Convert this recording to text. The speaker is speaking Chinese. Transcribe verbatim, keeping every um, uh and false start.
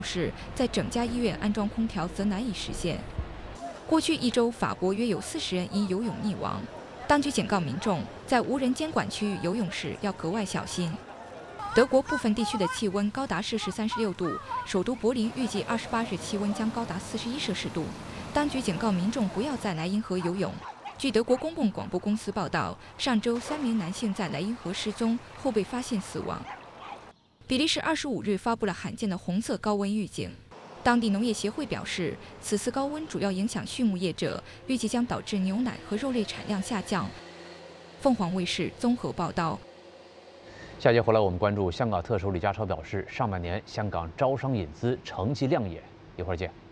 是在整家医院安装空调则难以实现。过去一周，法国约有四十人因游泳溺亡。当局警告民众，在无人监管区域游泳时要格外小心。德国部分地区的气温高达摄氏三十六度，首都柏林预计二十八日气温将高达四十一摄氏度。当局警告民众不要在莱茵河游泳。据德国公共广播公司报道，上周三名男性在莱茵河失踪后被发现死亡。比利时二十五日发布了罕见的红色高温预警。当地农业协会表示，此次高温主要影响畜牧业者，预计将导致牛奶和肉类产量下降。凤凰卫视综合报道。 下节回来，我们关注香港特首李家超表示，上半年香港招商引资成绩亮眼。一会儿见。